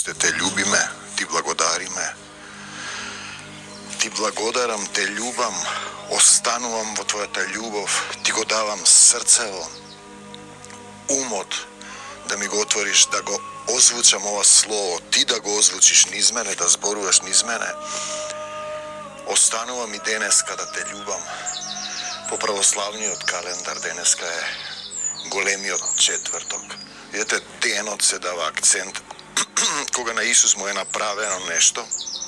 Христе, Те љубиме, Ти благодариме. Ти благодарам, Те љубам, останувам во Твојата љубов, Ти го давам срцево, умот, да ми го отвориш, да го озвучам ова слово, Ти да го озвучиш низ мене, да зборуваш низ мене. Останувам и денеска да Те љубам. По православниот календар денеска е големиот четврток. Видете, денот се дава акцент кога на Исус му е направено нешто,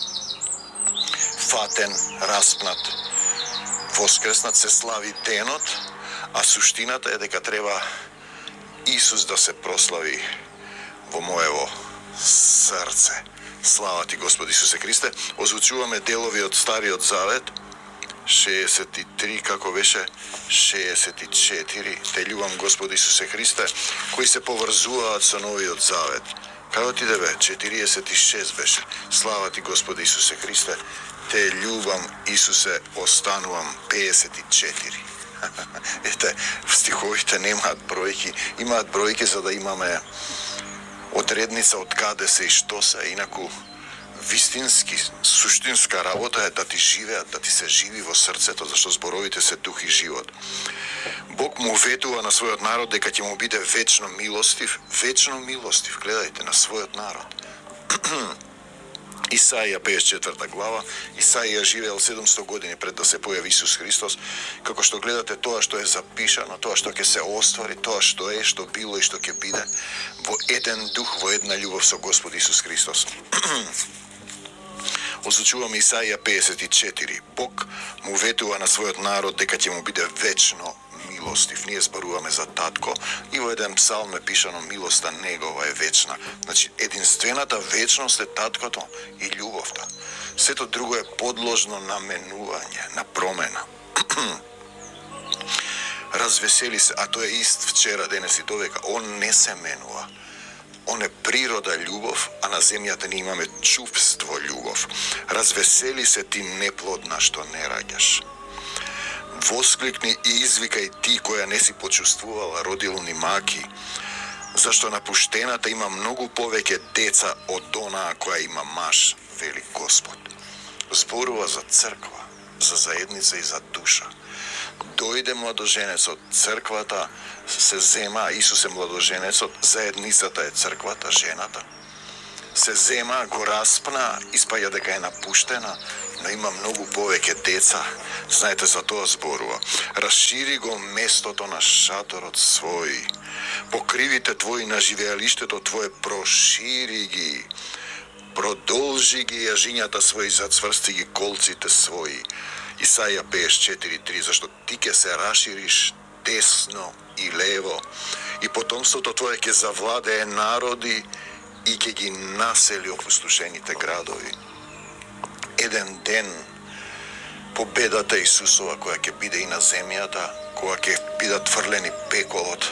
фатен, распнат, воскреснат, се слави денот, а суштината е дека треба Исус да се прослави во моево срце. Слава Ти, Господи Исусе Христе. Озвучуваме делови од Стариот Завет, 63, како беше, 64. Те љубам, Господи Исусе Христе, кои се поврзуваат со Новиот Завет. Како ти да бе? 46 беше. Слава Ти, Господи Исусе Христе. Те љубам, Исусе, останувам. 54. Ете, стиховите немаат бројки. Имаат бројки за да имаме одредница од каде се и што се. Инаку, вистински, суштинска работа е да ти живеат, да ти се живи во срцето, зашто зборовите се дух и живот. Бог му ветува на својот народ дека ќе му биде вечно милостив, гледајте, на својот народ. Исаија 54 глава, Исаија живеел 700 години пред да се појави Исус Христос, како што гледате тоа што е запишано, тоа што ќе се оствари, тоа што е, што било и што ќе биде, во еден дух, во една љубов со Господ Исус Христос. Озвучуваме Исаија 54. Бог му ветува на својот народ дека ќе му биде вечно милостив. Ние зборуваме за татко и во еден псалм е пишано милоста негова е вечна. Значи, единствената вечност е таткото и љубовта. Сето друго е подложно на менување, на промена. Развесели се, а тој е ист вчера, денес и довека. Он не се менува. Он е природа љубов, а на земјата ние имаме чувство љубов. Развесели се ти неплодна што не раѓаш. Воскликни и извикај ти која не си почувствувала родилни маки, зашто напуштената има многу повеќе деца од онаа која има маж, вели Господ. Зборува за црква, за заедница и за душа. Дојде младоженецот, црквата се зема, Исус е младоженецот, заедницата е црквата, жената. Се зема, го распна, испаѓа дека е напуштена, но има многу повеќе деца. Знаете, за тоа зборува. Расшири го местото на шаторот свој. Покривите твои на живеалиштето твое, прошири ги. Продолжи ги јажињата своји, зацврсти ги колците своји. Исаја 54:3, зашто ти ќе се расшириш десно и лево, и потомството твое ќе завладее народи и ќе ги насели опустошените градови. Еден ден победата Исусова која ќе биде и на земјата, кога ќе бидат фрлени пеколот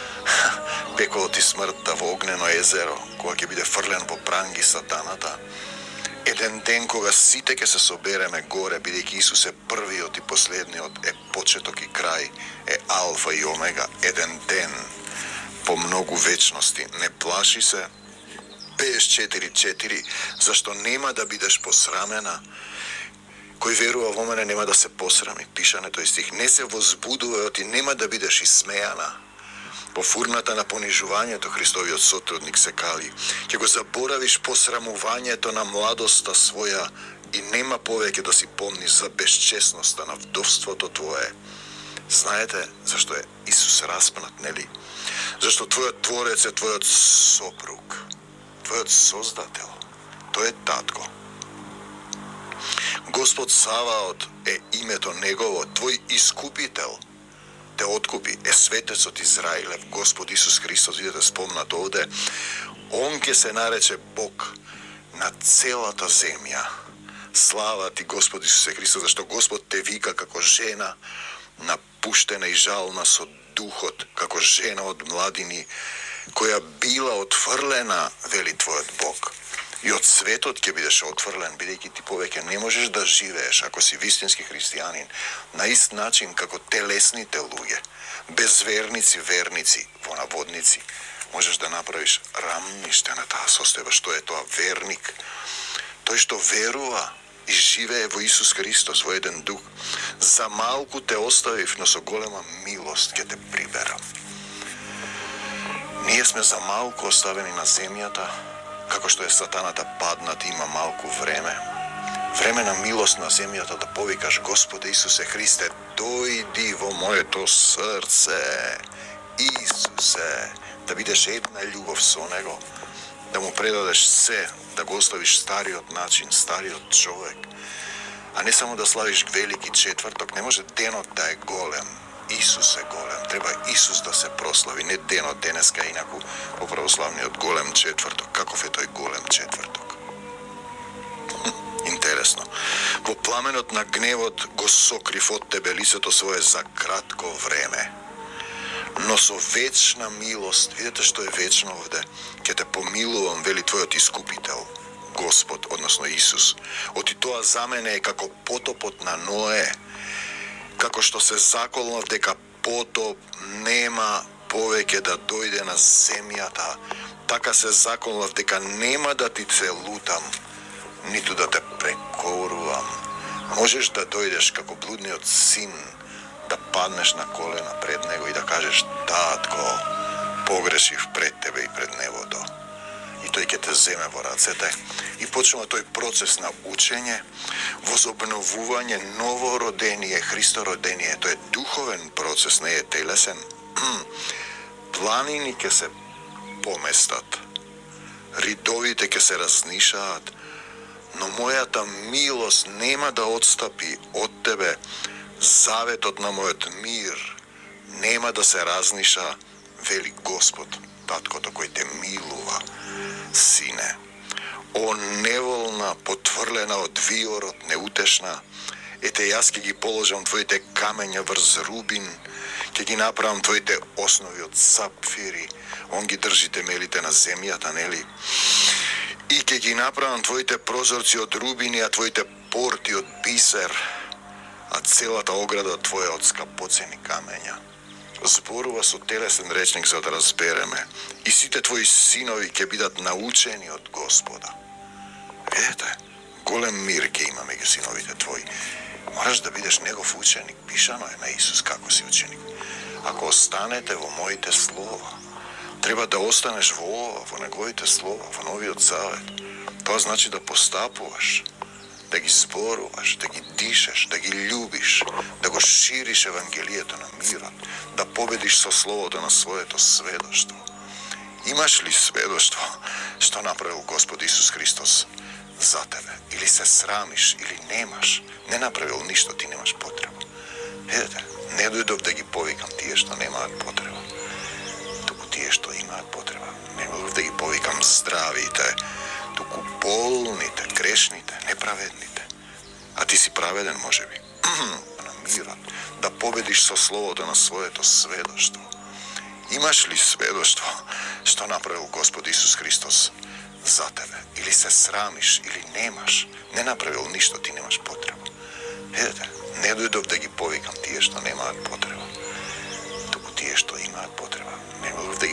и смртта во огнено езеро, кога ќе биде фрлен во пранги сатаната. Еден ден кога сите ќе се собереме горе, бидејќи Исус е првиот и последниот, е почеток и крај, е алфа и омега. Еден ден по многу вечности. Не плаши се. 54:4, зашто нема да бидеш посрамена. Кој верува во мене нема да се посрами. Пишане тој стих. Не се возбудувај, ти нема да бидеш исмејана. Во фурната на понижувањето Христовиот сотрудник се кали. Ќе го заборавиш посрамувањето на младоста своја и нема повеќе да си помниш за безчестноста на вдовството твое. Знаете зашто е Исус распнат, нели? Зашто твојот Творец е твојот сопруг, твојот Создател. Тој е татко. Господ Саваот е името негово, твој искупител те откупи, е светецот Израилев, Господ Исус Христос, видите спомнат овде. Он ќе се нарече Бог на целата земја. Слава ти, Господ Исусе Христос, зашто Господ те вика како жена напуштена и жална со духот, како жена од младини, која била отфрлена, вели твојот Бог. И од светот ќе бидеш отфрлен, бидејќи ти повеќе не можеш да живееш, ако си вистински христијанин, на ист начин како телесните луѓе, безверници, верници, во наводници, Можеш да направиш рамниште на таа состојба. Што е тоа? Верник. Тој што верува и живее во Исус Христос, во еден дух. За малку те оставив, но со голема милост ќе те приберам. Ние сме за малку оставени на земјата, како што е сатаната паднат, има малку време. Време на милост на земјата да повикаш: Господе Исусе Христе, дојди во моето срце. Исусе, да бидеш една љубов со Него, да му предадеш се, да го оставиш стариот начин, стариот човек, а не само да славиш велики четврток. Не може денот да е голем. Исус е голем. Треба Исус да се прослави, не денот денеска, инаку по православниот голем четврток. Каков е тој голем четврток? Интересно. Во пламенот на гневот го сокрив од тебе лицето свое за кратко време. Но со вечна милост, видите што е вечно овде, ќе те помилувам, вели твојот искупител, Господ, односно Исус. Оти тоа за мене е како потопот на Ное, како што се заколнав дека потоп нема повеќе да дојде на земјата, така се заколнав дека нема да ти целутам, ниту да те прекорувам. Можеш да дојдеш како блудниот син, да паднеш на колена пред него и да кажеш: татко, погрешив пред тебе и пред небото. И тој ќе те земе во рацете и почнува тој процес на учење, возобновување, новородение, Христородение. Тој е духовен процес, не е телесен. Планини ќе се поместат, ридовите ќе се разнишаат, но мојата милост нема да отстапи од тебе. Заветот на мојот мир нема да се разниша, вели Господ, таткото кој те милува, сине. О неволна, потврлена од виорот, неутешна, ете јас ќе ги положам твоите камења врз рубин, ќе ги направам твоите основи од сапфири, он ги држи темелите на земјата, нели? И ќе ги направам твоите прозорци од рубини, а твоите порти од бисер, а целата ограда твоја од скапоцени камења. Зборува со телесен речник за да разбереме. И сите твои синови ќе бидат научени од Господа. Видете, голем мир ќе има меѓу синовите твои. Мораш да бидеш негов ученик. Пишано е на Исус како си ученик. Ако останете во моите слова, треба да останеш во ова, во неговите слова, во Новиот Завет. Тоа значи да постапуваш, да ги зборуваш, да ги дишеш, да ги љубиш, да го шириш Евангелието на мирот, да победиш со словото на своето сведоштво. Имаш ли сведоштво што направил Господ Исус Христос за тебе? Или се срамиш, или немаш? Не направил ништо, ти немаш потреба. Видете, не дојдов да ги повикам тие што немаат потреба, туку тие што имаат потреба. Не дојдов да ги повикам здравите, туку болните, грешните, неправедните. А ти си праведен, можеби. На мирот, да победиш со словото на своето сведоштво. Имаш ли сведоштво што направил Господ Исус Христос за тебе? Или се срамиш, или немаш? Не направил ништо, ти немаш потреба. Видете, не дојдов да ги повикам тие што немаат потреба, туку тие што имаат потреба. Не дојдов да ги